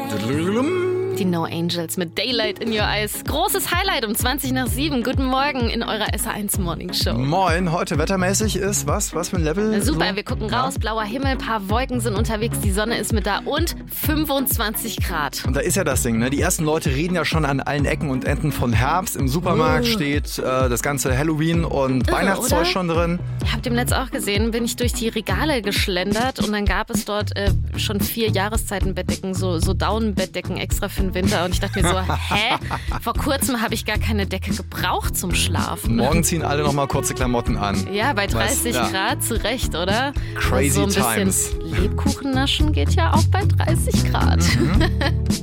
Die No Angels mit Daylight in Your Eyes. Großes Highlight um 20:07. Guten Morgen in eurer SA1 Morning Show. Moin, heute wettermäßig ist was? Was für ein Level? Na super, so? wir gucken raus, blauer Himmel, paar Wolken sind unterwegs, die Sonne ist mit da und 25 Grad. Und da ist ja das Ding, ne? Die ersten Leute reden ja schon an allen Ecken und Enden von Herbst. Im Supermarkt steht das ganze Halloween und Weihnachtszeug oder? schon drin. Ich habe im Netz auch gesehen, bin ich durch die Regale geschlendert und dann gab es dort schon 4 Jahreszeitenbettdecken, so Daunenbettdecken extra für den Winter. Und ich dachte mir so, hä? Vor kurzem habe ich gar keine Decke gebraucht zum Schlafen. Morgen ziehen alle nochmal kurze Klamotten an. Ja, bei 30 Grad zu Recht, oder? Crazy so ein times. bisschen Lebkuchen naschen geht ja auch bei 30 Grad.